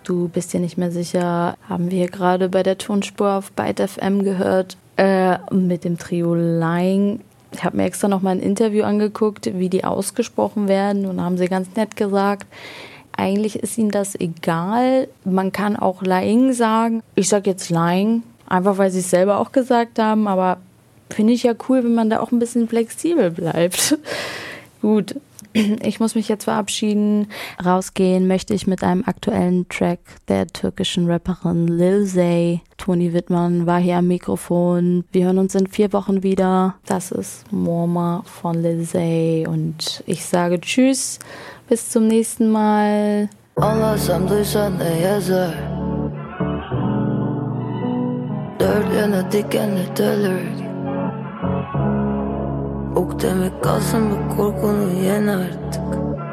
Du bist dir nicht mehr sicher, haben wir gerade bei der Tonspur auf Byte FM gehört, mit dem Trio Lying. Ich habe mir extra noch mal ein Interview angeguckt, wie die ausgesprochen werden, und da haben sie ganz nett gesagt, eigentlich ist ihnen das egal. Man kann auch Lying sagen. Ich sage jetzt Lying, einfach weil sie es selber auch gesagt haben, aber finde ich ja cool, wenn man da auch ein bisschen flexibel bleibt. Gut. Ich muss mich jetzt verabschieden. Rausgehen möchte ich mit einem aktuellen Track der türkischen Rapperin Lil Zay. Toni Wittmann war hier am Mikrofon. Wir hören uns in 4 Wochen wieder. Das ist Morma von Lil Zay und ich sage Tschüss, bis zum nächsten Mal. Anlasam duysan ne yazar. Dört yana dikenli dölür. Ok demek kalsın bu korkunu yen artık.